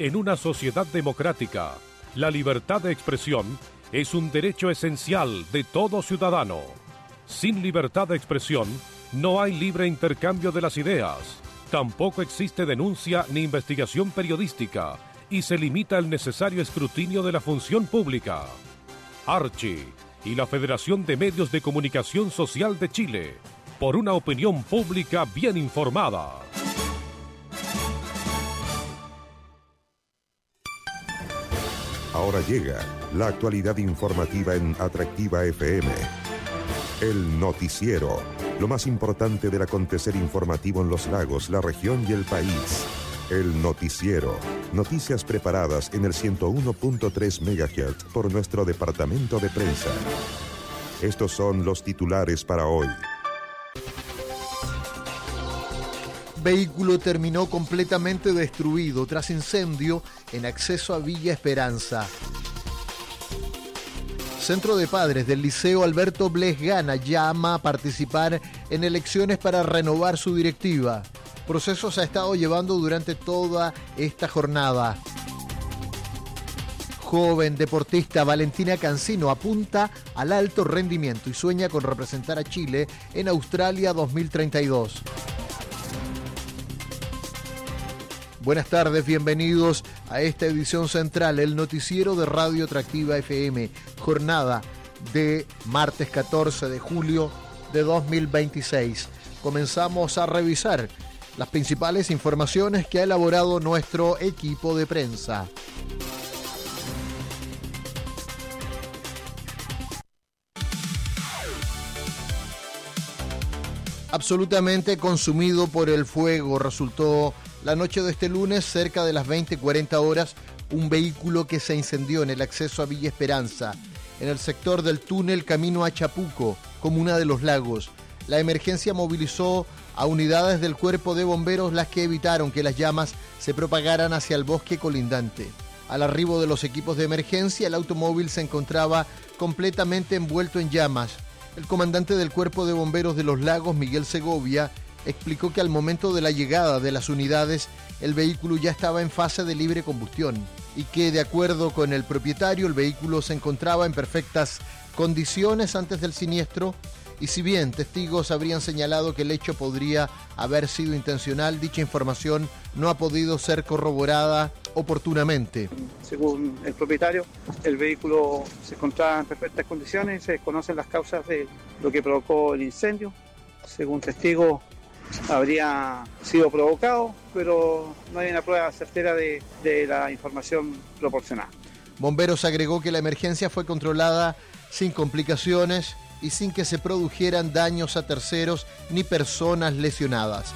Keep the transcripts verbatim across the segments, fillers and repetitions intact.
En una sociedad democrática, la libertad de expresión es un derecho esencial de todo ciudadano. Sin libertad de expresión, no hay libre intercambio de las ideas, tampoco existe denuncia ni investigación periodística y se limita el necesario escrutinio de la función pública. Archi y la Federación de Medios de Comunicación Social de Chile, por una opinión pública bien informada. Ahora llega la actualidad informativa en Atractiva F M. El noticiero, lo más importante del acontecer informativo en los lagos, la región y el país. El noticiero, noticias preparadas en el ciento uno punto tres megahertz por nuestro departamento de prensa. Estos son los titulares para hoy. Vehículo terminó completamente destruido tras incendio en acceso a Villa Esperanza. Centro de Padres del Liceo Alberto Bles Gana llama a participar en elecciones para renovar su directiva. Proceso se ha estado llevando durante toda esta jornada. Joven deportista Valentina Cancino apunta al alto rendimiento y sueña con representar a Chile en Australia dos mil treinta y dos. Buenas tardes, bienvenidos a esta edición central, el noticiero de Radio Atractiva F M, jornada de martes catorce de julio de dos mil veintiséis. Comenzamos a revisar las principales informaciones que ha elaborado nuestro equipo de prensa. Absolutamente consumido por el fuego resultó la noche de este lunes, cerca de las veinte cuarenta horas, un vehículo que se incendió en el acceso a Villa Esperanza, en el sector del túnel camino a Chapuco, comuna de Los Lagos. La emergencia movilizó a unidades del cuerpo de bomberos, las que evitaron que las llamas se propagaran hacia el bosque colindante. Al arribo de los equipos de emergencia, el automóvil se encontraba completamente envuelto en llamas. El comandante del Cuerpo de Bomberos de Los Lagos, Miguel Segovia, explicó que al momento de la llegada de las unidades, el vehículo ya estaba en fase de libre combustión y que, de acuerdo con el propietario, el vehículo se encontraba en perfectas condiciones antes del siniestro, y si bien testigos habrían señalado que el hecho podría haber sido intencional, dicha información no ha podido ser corroborada oportunamente. Según el propietario, el vehículo se encontraba en perfectas condiciones, se desconocen las causas de lo que provocó el incendio. Según testigos, habría sido provocado, pero no hay una prueba certera de, de la información proporcionada. Bomberos agregó que la emergencia fue controlada sin complicaciones y sin que se produjeran daños a terceros ni personas lesionadas.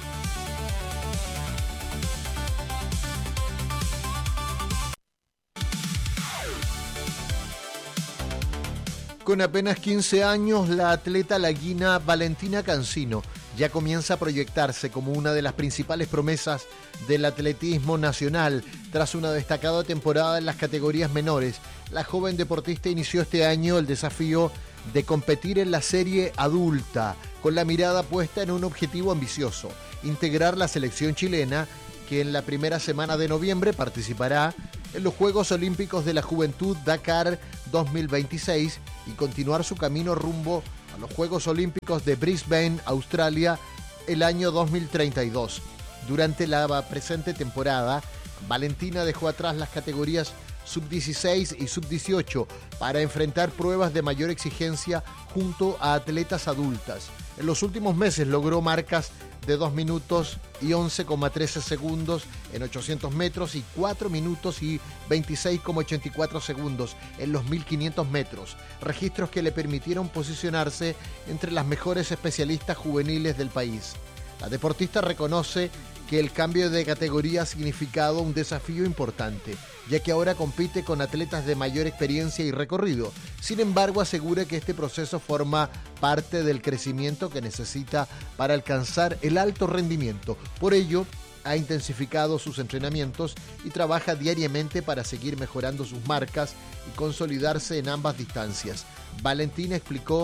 Con apenas quince años, la atleta laguina Valentina Cancino ya comienza a proyectarse como una de las principales promesas del atletismo nacional. Tras una destacada temporada en las categorías menores, la joven deportista inició este año el desafío de competir en la serie adulta, con la mirada puesta en un objetivo ambicioso: integrar la selección chilena, que en la primera semana de noviembre participará en los Juegos Olímpicos de la Juventud Dakar dos mil veintiséis y continuar su camino rumbo a los Juegos Olímpicos de Brisbane, Australia, el año dos mil treinta y dos. Durante la presente temporada, Valentina dejó atrás las categorías sub dieciséis y sub dieciocho para enfrentar pruebas de mayor exigencia junto a atletas adultas. En los últimos meses logró marcas de dos minutos y once coma trece segundos en ochocientos metros y cuatro minutos y veintiséis coma ochenta y cuatro segundos en los mil quinientos metros, registros que le permitieron posicionarse entre las mejores especialistas juveniles del país. La deportista reconoce que el cambio de categoría ha significado un desafío importante, ya que ahora compite con atletas de mayor experiencia y recorrido. Sin embargo, asegura que este proceso forma parte del crecimiento que necesita para alcanzar el alto rendimiento. Por ello, ha intensificado sus entrenamientos y trabaja diariamente para seguir mejorando sus marcas y consolidarse en ambas distancias. Valentina explicó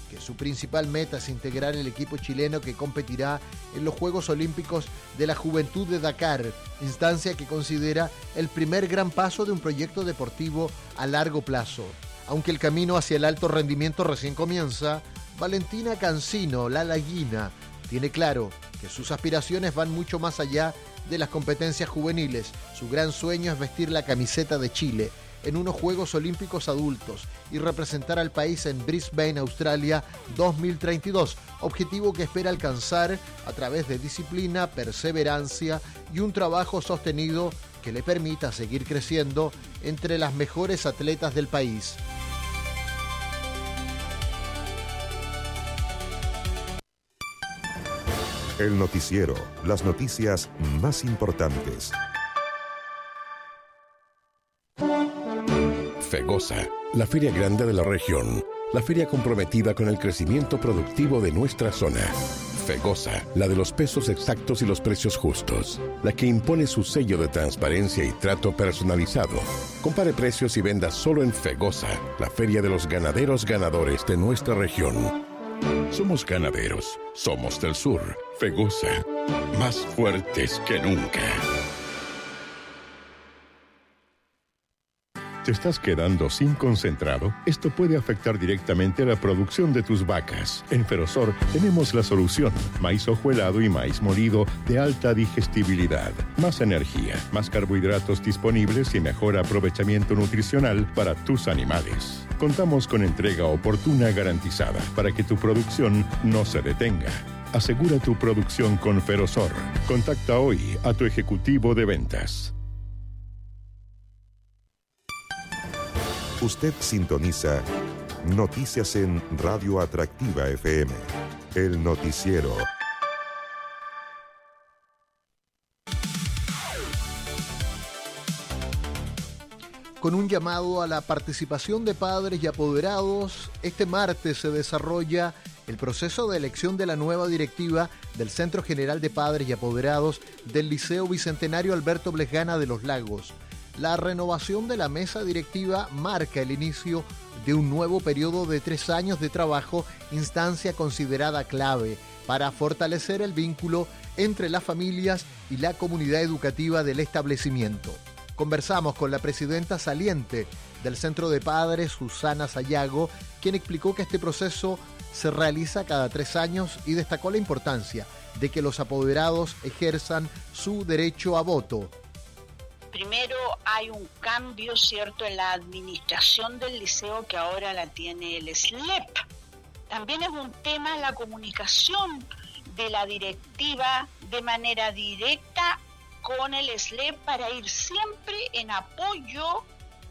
que su principal meta es integrar el equipo chileno que competirá en los Juegos Olímpicos de la Juventud de Dakar, instancia que considera el primer gran paso de un proyecto deportivo a largo plazo. Aunque el camino hacia el alto rendimiento recién comienza, Valentina Cancino, la laguina, tiene claro que sus aspiraciones van mucho más allá de las competencias juveniles. Su gran sueño es vestir la camiseta de Chile en unos Juegos Olímpicos adultos y representar al país en Brisbane, Australia dos mil treinta y dos, objetivo que espera alcanzar a través de disciplina, perseverancia y un trabajo sostenido que le permita seguir creciendo entre las mejores atletas del país. El noticiero, las noticias más importantes. FEGOSA, la feria grande de la región, la feria comprometida con el crecimiento productivo de nuestra zona. FEGOSA, la de los pesos exactos y los precios justos, la que impone su sello de transparencia y trato personalizado. Compare precios y venda solo en FEGOSA, la feria de los ganaderos ganadores de nuestra región. Somos ganaderos, somos del sur. FEGOSA, más fuertes que nunca. ¿Te estás quedando sin concentrado? Esto puede afectar directamente a la producción de tus vacas. En Ferosor tenemos la solución. Maíz hojuelado y maíz molido de alta digestibilidad. Más energía, más carbohidratos disponibles y mejor aprovechamiento nutricional para tus animales. Contamos con entrega oportuna garantizada para que tu producción no se detenga. Asegura tu producción con Ferosor. Contacta hoy a tu ejecutivo de ventas. Usted sintoniza Noticias en Radio Atractiva F M, el noticiero. Con un llamado a la participación de padres y apoderados, este martes se desarrolla el proceso de elección de la nueva directiva del Centro General de Padres y Apoderados del Liceo Bicentenario Alberto Blesgana de Los Lagos. La renovación de la mesa directiva marca el inicio de un nuevo periodo de tres años de trabajo, instancia considerada clave para fortalecer el vínculo entre las familias y la comunidad educativa del establecimiento. Conversamos con la presidenta saliente del Centro de Padres, Susana Sayago, quien explicó que este proceso se realiza cada tres años y destacó la importancia de que los apoderados ejerzan su derecho a voto. Primero hay un cambio, ¿cierto?, en la administración del liceo que ahora la tiene el S L E P. También es un tema la comunicación de la directiva de manera directa con el S L E P para ir siempre en apoyo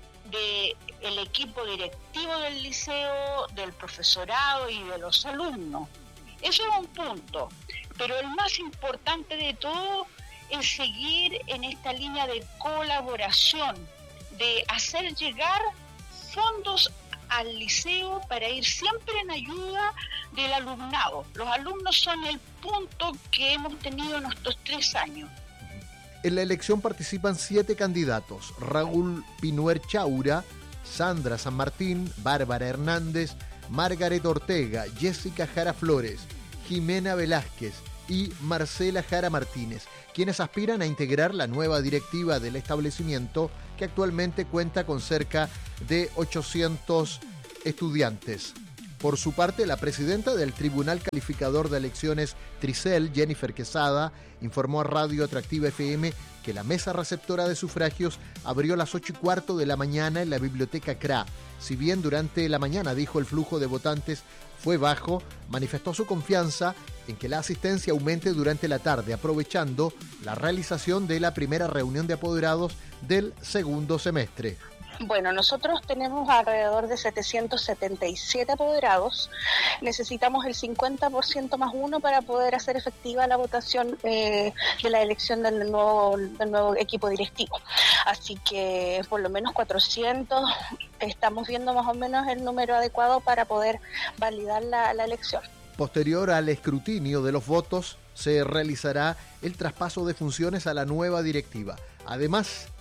del equipo directivo del liceo, del profesorado y de los alumnos. Eso es un punto, pero el más importante de todo es seguir en esta línea de colaboración, de hacer llegar fondos al liceo para ir siempre en ayuda del alumnado. Los alumnos son el punto que hemos tenido en estos tres años. En la elección participan siete candidatos: Raúl Pinuer Chaura, Sandra San Martín, Bárbara Hernández, Margaret Ortega, Jessica Jara Flores, Jimena Velázquez y Marcela Jara Martínez, quienes aspiran a integrar la nueva directiva del establecimiento, que actualmente cuenta con cerca de ochocientos estudiantes. Por su parte, la presidenta del Tribunal Calificador de Elecciones Tricel, Jennifer Quesada, informó a Radio Atractiva F M que la mesa receptora de sufragios abrió a las ocho y cuarto de la mañana en la biblioteca C R A. Si bien durante la mañana, dijo, el flujo de votantes fue bajo, manifestó su confianza en que la asistencia aumente durante la tarde, aprovechando la realización de la primera reunión de apoderados del segundo semestre. Bueno, nosotros tenemos alrededor de setecientos setenta y siete apoderados. Necesitamos el cincuenta por ciento más uno para poder hacer efectiva la votación eh, de la elección del nuevo, del nuevo equipo directivo. Así que por lo menos cuatrocientos, estamos viendo más o menos el número adecuado para poder validar la, la elección. Posterior al escrutinio de los votos, se realizará el traspaso de funciones a la nueva directiva. Además,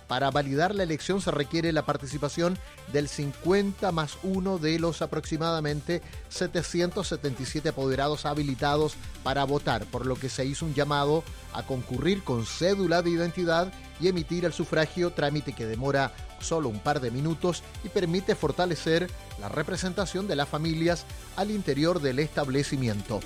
Para validar la elección se requiere la participación del cincuenta más uno de los aproximadamente setecientos setenta y siete apoderados habilitados para votar, por lo que se hizo un llamado a concurrir con cédula de identidad y emitir el sufragio, trámite que demora solo un par de minutos y permite fortalecer la representación de las familias al interior del establecimiento.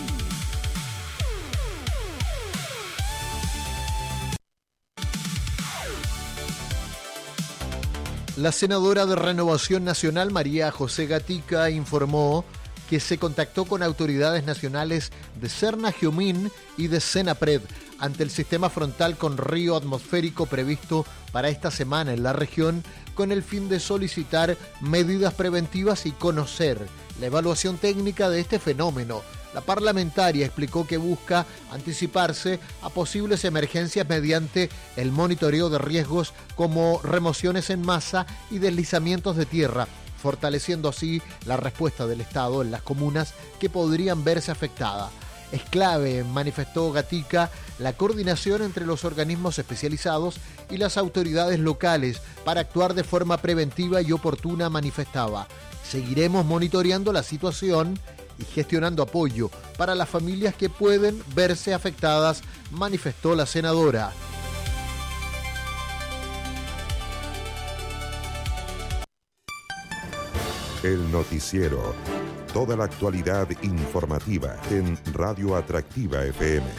La senadora de Renovación Nacional, María José Gatica, informó que se contactó con autoridades nacionales de Cernagiumín y de Senapred ante el sistema frontal con río atmosférico previsto para esta semana en la región, con el fin de solicitar medidas preventivas y conocer la evaluación técnica de este fenómeno. La parlamentaria explicó que busca anticiparse a posibles emergencias mediante el monitoreo de riesgos como remociones en masa y deslizamientos de tierra, fortaleciendo así la respuesta del Estado en las comunas que podrían verse afectadas. Es clave, manifestó Gatica, la coordinación entre los organismos especializados y las autoridades locales para actuar de forma preventiva y oportuna, manifestaba. Seguiremos monitoreando la situación y gestionando apoyo para las familias que pueden verse afectadas, manifestó la senadora. El noticiero. Toda la actualidad informativa en Radio Atractiva F M.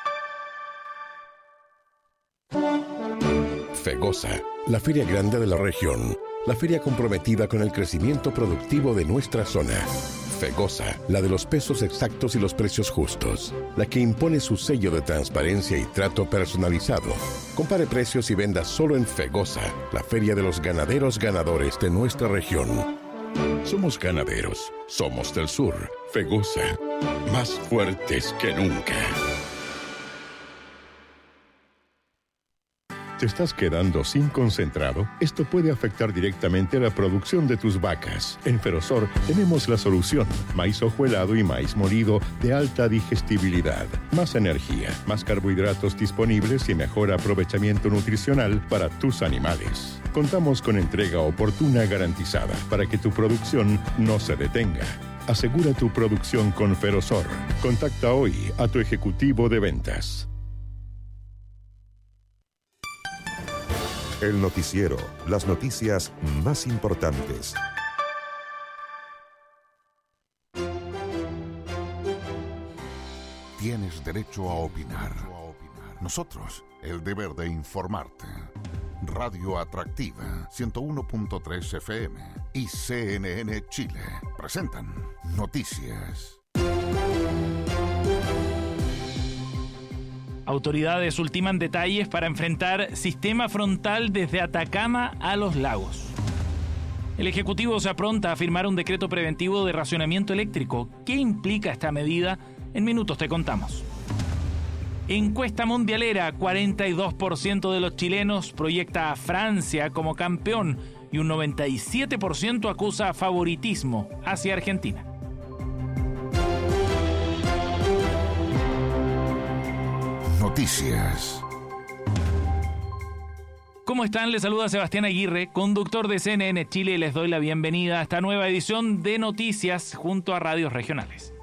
Fegosa, la feria grande de la región. La feria comprometida con el crecimiento productivo de nuestra zona. Fegosa, la de los pesos exactos y los precios justos. La que impone su sello de transparencia y trato personalizado. Compare precios y venda solo en Fegosa, la feria de los ganaderos ganadores de nuestra región. Somos ganaderos, somos del sur. Fegosa, más fuertes que nunca. ¿Te estás quedando sin concentrado? Esto puede afectar directamente la producción de tus vacas. En Ferosor tenemos la solución. Maíz hojuelado y maíz molido de alta digestibilidad. Más energía, más carbohidratos disponibles y mejor aprovechamiento nutricional para tus animales. Contamos con entrega oportuna garantizada para que tu producción no se detenga. Asegura tu producción con Ferosor. Contacta hoy a tu ejecutivo de ventas. El noticiero, las noticias más importantes. Tienes derecho a opinar. Nosotros, el deber de informarte. Radio Atractiva, ciento uno punto tres F M y C N N Chile presentan Noticias. Autoridades ultiman detalles para enfrentar sistema frontal desde Atacama a Los Lagos. El Ejecutivo se apronta a firmar un decreto preventivo de racionamiento eléctrico. ¿Qué implica esta medida? En minutos te contamos. Encuesta mundialera, cuarenta y dos por ciento de los chilenos proyecta a Francia como campeón y un noventa y siete por ciento acusa favoritismo hacia Argentina. Noticias. ¿Cómo están? Les saluda Sebastián Aguirre, conductor de C N N Chile, y les doy la bienvenida a esta nueva edición de Noticias junto a radios regionales.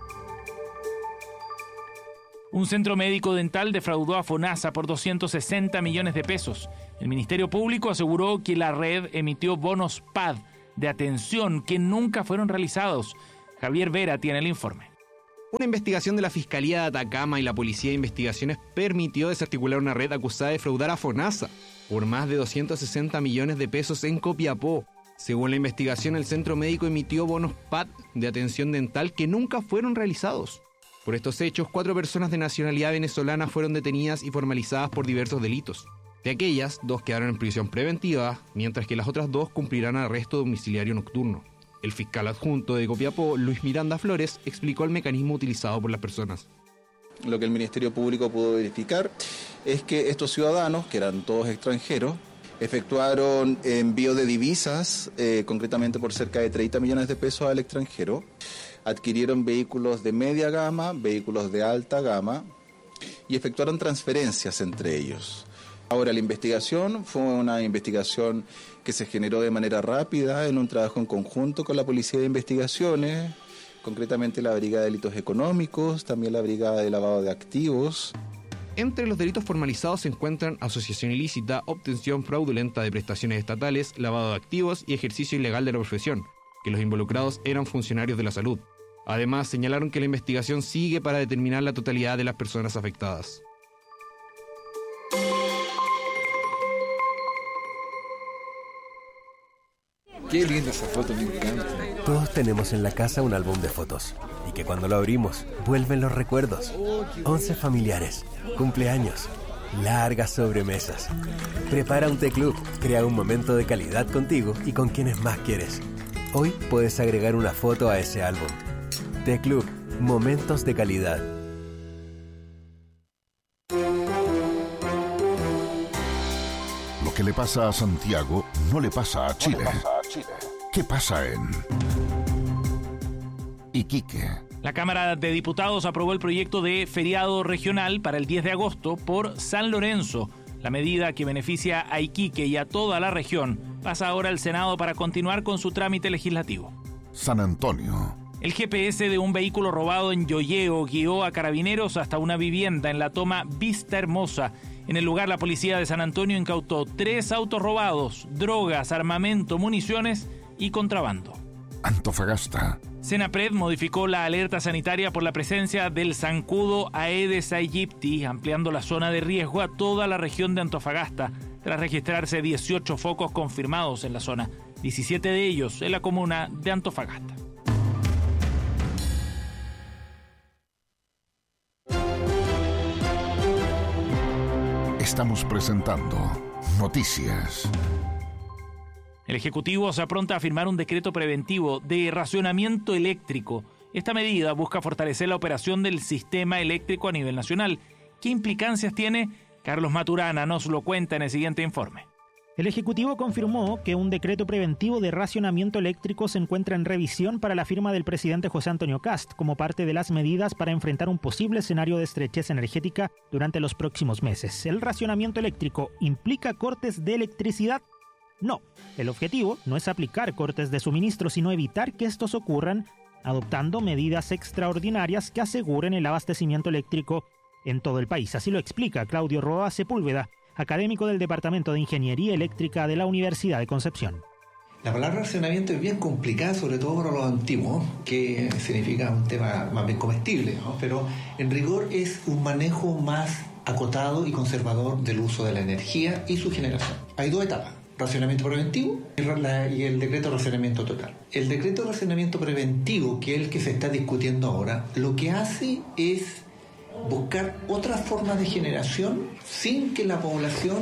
Un centro médico dental defraudó a FONASA por doscientos sesenta millones de pesos. El Ministerio Público aseguró que la red emitió bonos P A D de atención que nunca fueron realizados. Javier Vera tiene el informe. Una investigación de la Fiscalía de Atacama y la Policía de Investigaciones permitió desarticular una red acusada de defraudar a FONASA por más de doscientos sesenta millones de pesos en Copiapó. Según la investigación, el centro médico emitió bonos P A D de atención dental que nunca fueron realizados. Por estos hechos, cuatro personas de nacionalidad venezolana fueron detenidas y formalizadas por diversos delitos. De aquellas, dos quedaron en prisión preventiva, mientras que las otras dos cumplirán arresto domiciliario nocturno. El fiscal adjunto de Copiapó, Luis Miranda Flores, explicó el mecanismo utilizado por las personas. Lo que el Ministerio Público pudo verificar es que estos ciudadanos, que eran todos extranjeros, efectuaron envío de divisas, eh, concretamente por cerca de treinta millones de pesos al extranjero, adquirieron vehículos de media gama, vehículos de alta gama y efectuaron transferencias entre ellos. Ahora, la investigación fue una investigación que se generó de manera rápida en un trabajo en conjunto con la Policía de Investigaciones, concretamente la Brigada de Delitos Económicos, también la Brigada de Lavado de Activos. Entre los delitos formalizados se encuentran asociación ilícita, obtención fraudulenta de prestaciones estatales, lavado de activos y ejercicio ilegal de la profesión, que los involucrados eran funcionarios de la salud. Además, señalaron que la investigación sigue para determinar la totalidad de las personas afectadas. Qué linda esa foto, me encanta. Todos tenemos en la casa un álbum de fotos y que cuando lo abrimos vuelven los recuerdos. Once familiares, cumpleaños, largas sobremesas. Prepara un té club, crea un momento de calidad contigo y con quienes más quieres. Hoy puedes agregar una foto a ese álbum. Té Club, momentos de calidad. Lo que le pasa a Santiago no le pasa a Chile. ¿Qué pasa en Iquique? La Cámara de Diputados aprobó el proyecto de feriado regional para el diez de agosto por San Lorenzo. La medida, que beneficia a Iquique y a toda la región, pasa ahora al Senado para continuar con su trámite legislativo. San Antonio. El G P S de un vehículo robado en Yoyeo guió a carabineros hasta una vivienda en la toma Vista Hermosa. En el lugar, la policía de San Antonio incautó tres autos robados, drogas, armamento, municiones y contrabando. Antofagasta. Senapred modificó la alerta sanitaria por la presencia del zancudo Aedes aegypti, ampliando la zona de riesgo a toda la región de Antofagasta, tras registrarse dieciocho focos confirmados en la zona, diecisiete de ellos en la comuna de Antofagasta. Estamos presentando Noticias. El Ejecutivo se apronta a firmar un decreto preventivo de racionamiento eléctrico. Esta medida busca fortalecer la operación del sistema eléctrico a nivel nacional. ¿Qué implicancias tiene? Carlos Maturana nos lo cuenta en el siguiente informe. El Ejecutivo confirmó que un decreto preventivo de racionamiento eléctrico se encuentra en revisión para la firma del presidente José Antonio Kast, como parte de las medidas para enfrentar un posible escenario de estrechez energética durante los próximos meses. ¿El racionamiento eléctrico implica cortes de electricidad? No, el objetivo no es aplicar cortes de suministro, sino evitar que estos ocurran, adoptando medidas extraordinarias que aseguren el abastecimiento eléctrico en todo el país. Así lo explica Claudio Roa Sepúlveda, académico del Departamento de Ingeniería Eléctrica de la Universidad de Concepción. La palabra racionamiento es bien complicada, sobre todo para los antiguos, que significa un tema más bien comestible, ¿no? Pero en rigor es un manejo más acotado y conservador del uso de la energía y su generación. Hay dos etapas: racionamiento preventivo y el decreto de racionamiento total. El decreto de racionamiento preventivo, que es el que se está discutiendo ahora, lo que hace es buscar otras formas de generación sin que la población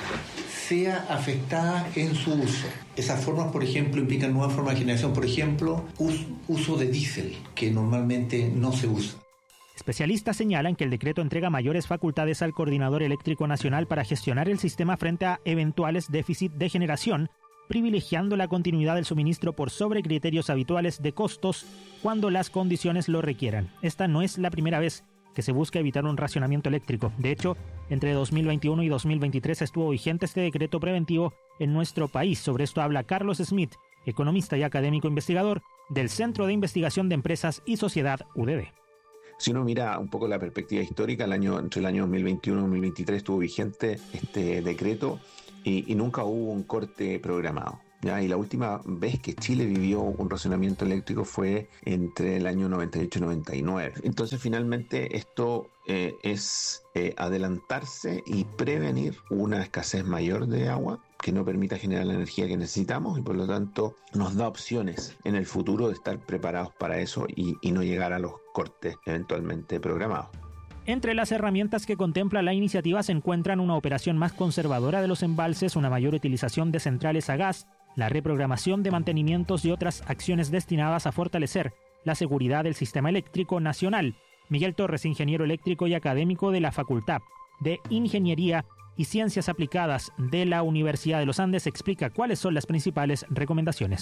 sea afectada en su uso. Esas formas, por ejemplo, implican nuevas formas de generación, por ejemplo, us- uso de diésel, que normalmente no se usa. Especialistas señalan que el decreto entrega mayores facultades al Coordinador Eléctrico Nacional para gestionar el sistema frente a eventuales déficits de generación, privilegiando la continuidad del suministro por sobre criterios habituales de costos cuando las condiciones lo requieran. Esta no es la primera vez que se busca evitar un racionamiento eléctrico. De hecho, entre dos mil veintiuno y dos mil veintitrés estuvo vigente este decreto preventivo en nuestro país. Sobre esto habla Carlos Smith, economista y académico investigador del Centro de Investigación de Empresas y Sociedad U D D. Si uno mira un poco la perspectiva histórica, el año, entre el año dos mil veintiuno y dos mil veintitrés estuvo vigente este decreto y, y nunca hubo un corte programado. ¿Ya? Y la última vez que Chile vivió un racionamiento eléctrico fue entre el año noventa y ocho y noventa y nueve. Entonces, finalmente, esto eh, es eh, adelantarse y prevenir una escasez mayor de agua que no permita generar la energía que necesitamos y, por lo tanto, nos da opciones en el futuro de estar preparados para eso y, y no llegar a los cortes eventualmente programados. Entre las herramientas que contempla la iniciativa se encuentran una operación más conservadora de los embalses, una mayor utilización de centrales a gas, la reprogramación de mantenimientos y otras acciones destinadas a fortalecer la seguridad del sistema eléctrico nacional. Miguel Torres, ingeniero eléctrico y académico de la Facultad de Ingeniería y Ciencias Aplicadas de la Universidad de los Andes, explica cuáles son las principales recomendaciones.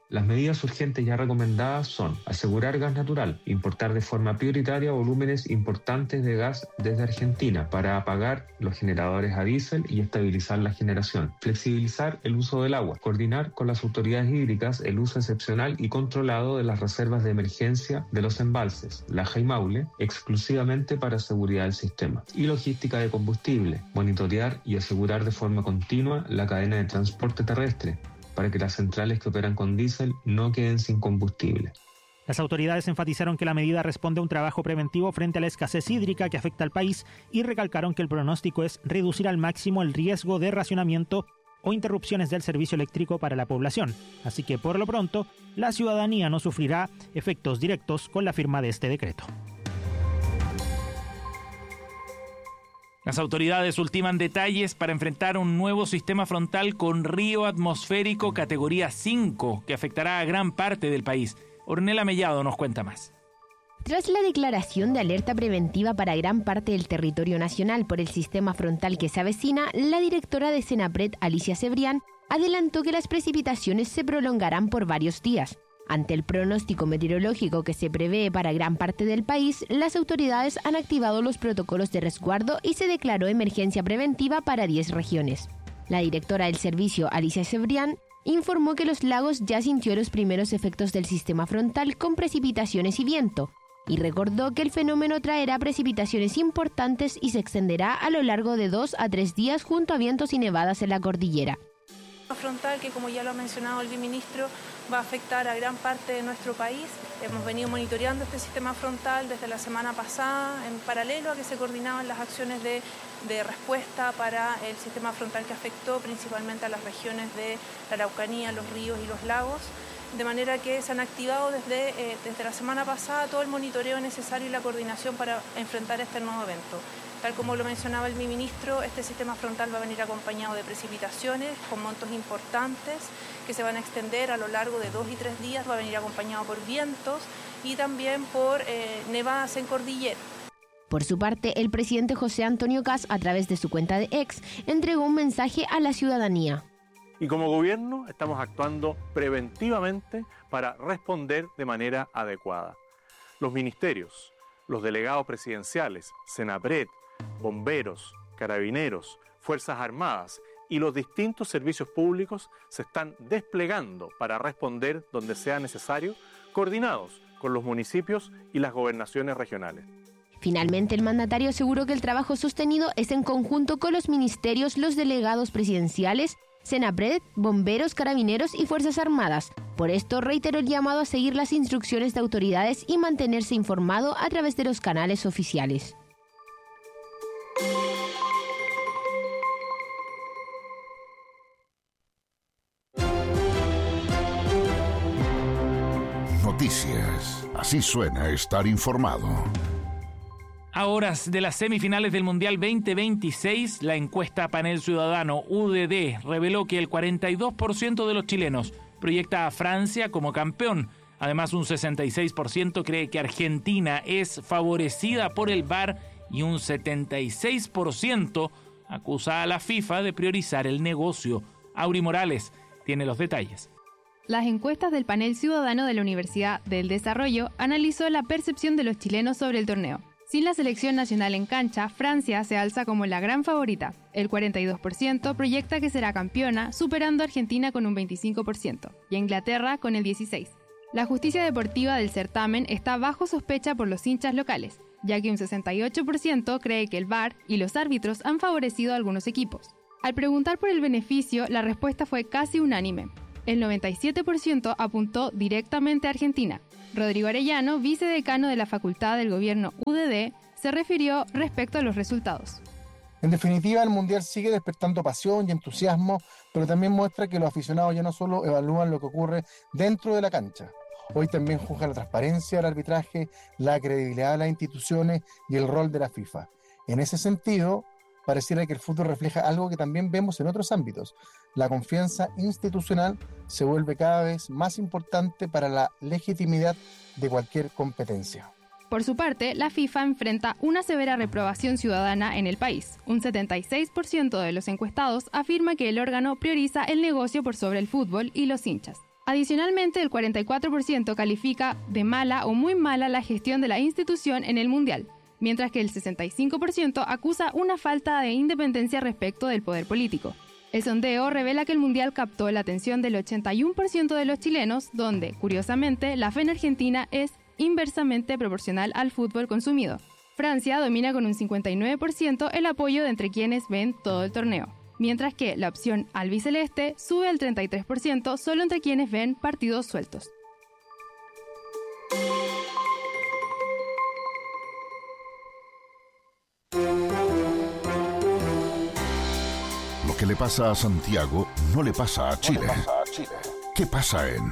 Las medidas urgentes ya recomendadas son asegurar gas natural, importar de forma prioritaria volúmenes importantes de gas desde Argentina para apagar los generadores a diésel y estabilizar la generación, flexibilizar el uso del agua, coordinar con las autoridades hídricas el uso excepcional y controlado de las reservas de emergencia de los embalses, Laja y Maule, exclusivamente para seguridad del sistema, y logística de combustible, monitorear y asegurar de forma continua la cadena de transporte terrestre, para que las centrales que operan con diésel no queden sin combustible. Las autoridades enfatizaron que la medida responde a un trabajo preventivo frente a la escasez hídrica que afecta al país y recalcaron que el pronóstico es reducir al máximo el riesgo de racionamiento o interrupciones del servicio eléctrico para la población. Así que por lo pronto, la ciudadanía no sufrirá efectos directos con la firma de este decreto. Las autoridades ultiman detalles para enfrentar un nuevo sistema frontal con río atmosférico categoría cinco que afectará a gran parte del país. Ornella Mellado nos cuenta más. Tras la declaración de alerta preventiva para gran parte del territorio nacional por el sistema frontal que se avecina, la directora de Senapred, Alicia Cebrián, adelantó que las precipitaciones se prolongarán por varios días. Ante el pronóstico meteorológico que se prevé para gran parte del país, las autoridades han activado los protocolos de resguardo y se declaró emergencia preventiva para diez regiones. La directora del servicio, Alicia Cebrián, informó que los lagos ya sintió los primeros efectos del sistema frontal con precipitaciones y viento, y recordó que el fenómeno traerá precipitaciones importantes y se extenderá a lo largo de dos a tres días junto a vientos y nevadas en la cordillera. Frontal que, como ya lo ha mencionado el viceministro, va a afectar a gran parte de nuestro país. Hemos venido monitoreando este sistema frontal desde la semana pasada, en paralelo a que se coordinaban las acciones de, de respuesta para el sistema frontal que afectó principalmente a las regiones de la Araucanía, los ríos y los lagos, de manera que se han activado desde, eh, desde la semana pasada todo el monitoreo necesario y la coordinación para enfrentar este nuevo evento. Tal como lo mencionaba el viceministro, este sistema frontal va a venir acompañado de precipitaciones con montos importantes que se van a extender a lo largo de dos y tres días, va a venir acompañado por vientos y también por eh, nevadas en cordillera. Por su parte, el presidente José Antonio Kast, a través de su cuenta de X, entregó un mensaje a la ciudadanía. Y como gobierno estamos actuando preventivamente para responder de manera adecuada. Los ministerios, los delegados presidenciales, Senapred, bomberos, carabineros, Fuerzas Armadas y los distintos servicios públicos se están desplegando para responder donde sea necesario, coordinados con los municipios y las gobernaciones regionales. Finalmente, el mandatario aseguró que el trabajo sostenido es en conjunto con los ministerios, los delegados presidenciales, Senapred, bomberos, carabineros y Fuerzas Armadas. Por esto, reiteró el llamado a seguir las instrucciones de autoridades y mantenerse informado a través de los canales oficiales. Noticias. Así suena estar informado. A horas de las semifinales del Mundial veinte veintiséis, la encuesta Panel Ciudadano U D D reveló que el cuarenta y dos por ciento de los chilenos proyecta a Francia como campeón. Además, un sesenta y seis por ciento cree que Argentina es favorecida por el V A R y un setenta y seis por ciento acusa a la FIFA de priorizar el negocio. Auri Morales tiene los detalles. Las encuestas del Panel Ciudadano de la Universidad del Desarrollo analizó la percepción de los chilenos sobre el torneo. Sin la selección nacional en cancha, Francia se alza como la gran favorita. El cuarenta y dos por ciento proyecta que será campeona, superando a Argentina con un veinticinco por ciento y a Inglaterra con el dieciséis por ciento. La justicia deportiva del certamen está bajo sospecha por los hinchas locales, ya que un sesenta y ocho por ciento cree que el V A R y los árbitros han favorecido a algunos equipos. Al preguntar por el beneficio, la respuesta fue casi unánime. El noventa y siete por ciento apuntó directamente a Argentina. Rodrigo Arellano, vicedecano de la Facultad del Gobierno U D D, se refirió respecto a los resultados. En definitiva, el Mundial sigue despertando pasión y entusiasmo, pero también muestra que los aficionados ya no solo evalúan lo que ocurre dentro de la cancha. Hoy también juzgan la transparencia del arbitraje, la credibilidad de las instituciones y el rol de la FIFA. En ese sentido, pareciera que el fútbol refleja algo que también vemos en otros ámbitos. La confianza institucional se vuelve cada vez más importante para la legitimidad de cualquier competencia. Por su parte, la FIFA enfrenta una severa reprobación ciudadana en el país. Un setenta y seis por ciento de los encuestados afirma que el órgano prioriza el negocio por sobre el fútbol y los hinchas. Adicionalmente, el cuarenta y cuatro por ciento califica de mala o muy mala la gestión de la institución en el Mundial, mientras que el sesenta y cinco por ciento acusa una falta de independencia respecto del poder político. El sondeo revela que el Mundial captó la atención del ochenta y uno por ciento de los chilenos, donde, curiosamente, la fe en Argentina es inversamente proporcional al fútbol consumido. Francia domina con un cincuenta y nueve por ciento el apoyo de entre quienes ven todo el torneo, mientras que la opción albiceleste sube al treinta y tres por ciento solo entre quienes ven partidos sueltos. Lo que le pasa a Santiago no le pasa a Chile. No le pasa a Chile. ¿Qué pasa en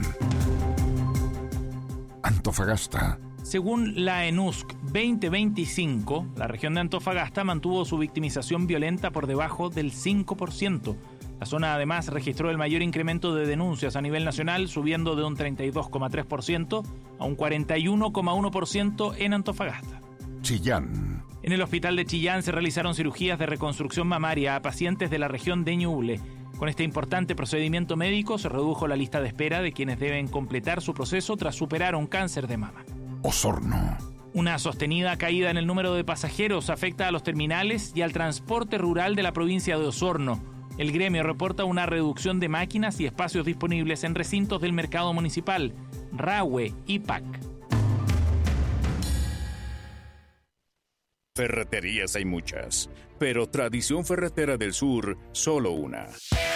Antofagasta? Según la ENUSC veinte veinticinco, la región de Antofagasta mantuvo su victimización violenta por debajo del cinco por ciento. La zona además registró el mayor incremento de denuncias a nivel nacional, subiendo de un treinta y dos coma tres por ciento a un cuarenta y uno coma uno por ciento en Antofagasta. Chillán. En el hospital de Chillán se realizaron cirugías de reconstrucción mamaria a pacientes de la región de Ñuble. Con este importante procedimiento médico se redujo la lista de espera de quienes deben completar su proceso tras superar un cáncer de mama. Osorno. Una sostenida caída en el número de pasajeros afecta a los terminales y al transporte rural de la provincia de Osorno. El gremio reporta una reducción de máquinas y espacios disponibles en recintos del mercado municipal, Rahue y P A C. Ferreterías hay muchas, pero Tradición Ferretera del Sur, solo una.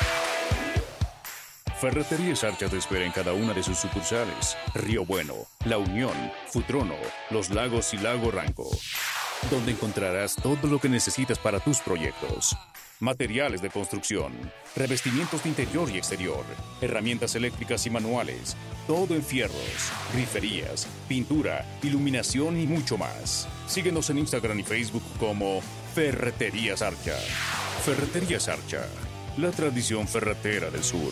Ferreterías Archa te espera en cada una de sus sucursales. Río Bueno, La Unión, Futrono, Los Lagos y Lago Ranco, donde encontrarás todo lo que necesitas para tus proyectos. Materiales de construcción, revestimientos de interior y exterior, herramientas eléctricas y manuales, todo en fierros, griferías, pintura, iluminación y mucho más. Síguenos en Instagram y Facebook como Ferreterías Archa. Ferreterías Archa, la tradición ferretera del sur.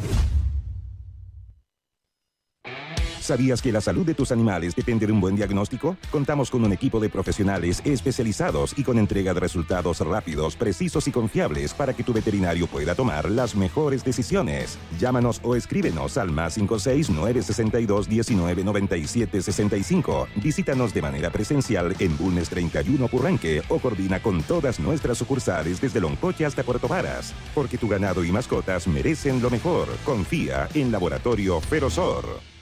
¿Sabías que la salud de tus animales depende de un buen diagnóstico? Contamos con un equipo de profesionales especializados y con entrega de resultados rápidos, precisos y confiables para que tu veterinario pueda tomar las mejores decisiones. Llámanos o escríbenos al más cinco seis nueve seis dos uno nueve nueve siete seis cinco. Visítanos de manera presencial en Bulnes treinta y uno Purranque o coordina con todas nuestras sucursales desde Loncoche hasta Puerto Varas. Porque tu ganado y mascotas merecen lo mejor. Confía en Laboratorio Ferozor.